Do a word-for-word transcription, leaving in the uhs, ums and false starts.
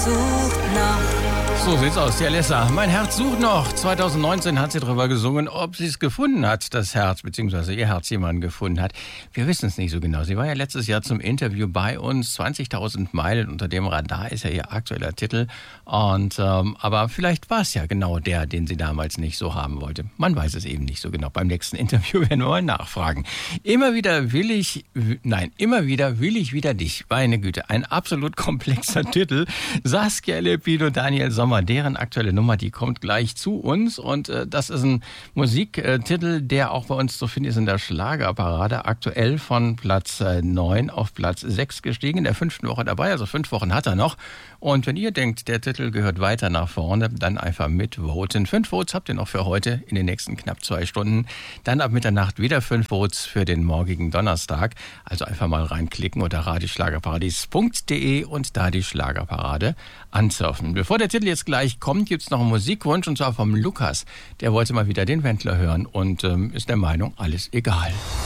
sucht noch. So sieht's aus, die Alessa. Mein Herz sucht noch. zwanzig neunzehn hat sie darüber gesungen, ob sie es gefunden hat, das Herz, beziehungsweise ihr Herz jemanden gefunden hat. Wir wissen es nicht so genau. Sie war ja letztes Jahr zum Interview bei uns. zwanzigtausend Meilen unter dem Radar ist ja ihr aktueller Titel. Und ähm, aber vielleicht war es ja genau der, den sie damals nicht so haben wollte. Man weiß es eben nicht so genau. Beim nächsten Interview werden wir mal nachfragen. Immer wieder will ich, nein, immer wieder will ich wieder dich. Meine Güte, ein absolut komplexer Titel. Saskia Lepino, Daniel Sommer. Deren aktuelle Nummer, die kommt gleich zu uns und äh, das ist ein Musiktitel, der auch bei uns zu finden ist in der Schlagerparade, aktuell von Platz äh, neun auf Platz sechs gestiegen, in der fünften Woche dabei, also fünf Wochen hat er noch. Und wenn ihr denkt, der Titel gehört weiter nach vorne, dann einfach mitvoten. Fünf Votes habt ihr noch für heute in den nächsten knapp zwei Stunden. Dann ab Mitternacht wieder fünf Votes für den morgigen Donnerstag. Also einfach mal reinklicken unter radioschlagerparadies punkt de und da die Schlagerparade ansurfen. Bevor der Titel jetzt gleich kommt, gibt's noch einen Musikwunsch und zwar vom Lukas. Der wollte mal wieder den Wendler hören und ähm, ist der Meinung, alles egal.